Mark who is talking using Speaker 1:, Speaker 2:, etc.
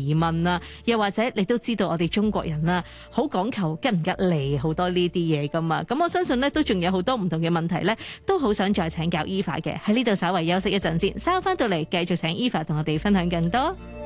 Speaker 1: 疑問啊，又或者你都知道我哋中國人啦，好講求吉唔吉利好多呢啲嘢噶嘛。咁我相信呢，都仲有好多唔同嘅問題呢，都好想再請教 Eva 嘅。喺呢度稍為休息一陣先，稍翻到嚟繼續請 Eva 同我哋分享更多。